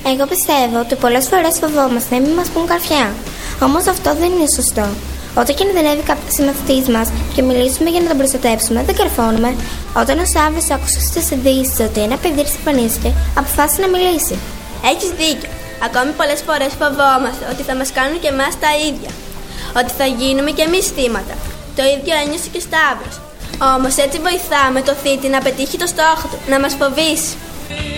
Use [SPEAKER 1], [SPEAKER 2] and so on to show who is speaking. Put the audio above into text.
[SPEAKER 1] Εγώ πιστεύω ότι πολλές φορές φοβόμαστε μην μας πουν καρφιά. Όμως αυτό δεν είναι σωστό. Όταν κινδυνεύει κάποιος συμμαθητής μας και μιλήσουμε για να τον προστατεύσουμε, δεν καρφώνουμε. Όταν ο Σάββης άκουσε στις ειδήσεις ότι ένα παιδί εξαφανίστηκε, αποφάσισε να μιλήσει.
[SPEAKER 2] Έχεις δίκιο. Ακόμη πολλές φορές φοβόμαστε ότι θα μας κάνουν και εμάς τα ίδια. Ότι θα γίνουμε και εμείς θύματα. Το ίδιο ένιωσε και Σταύρος. Όμως έτσι βοηθάμε το θήτη να πετύχει το στόχο του, να μας φοβήσει.